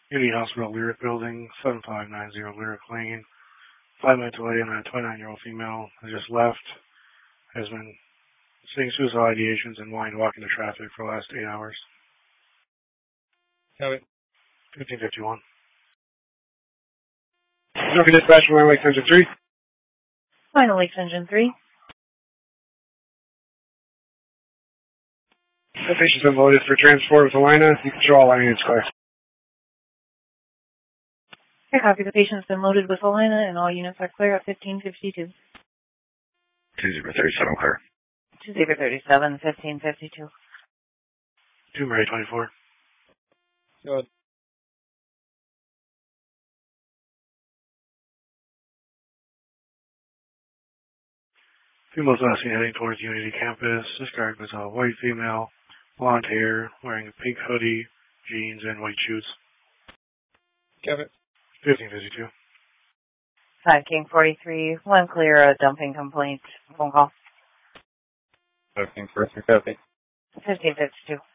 Unity Hospital, Lyric Building, 7590 Lyric Lane. 5 minutes away, and a 29-year-old female has just left, has been seeing suicidal ideations and wanting to walk into traffic for the last 8 hours. Copy. 1551. Norfolk Dispatch, Final Lake Engine 3. Final Lake Engine 3. The patient's been loaded for transport with Alina. You can show Alina it's clear. Okay, copy. The patient's been loaded with Alina, and all units are clear at 1552. 2037 clear. 2037, 1552. 2 Mary 24. Go ahead. Female's last seen heading towards Unity campus. Described as a white female, blonde hair, wearing a pink hoodie, jeans, and white shoes. Copy. 1552. 5 King 43, 1 clear, a dumping complaint, phone call. 5 King 43, copy. 1552.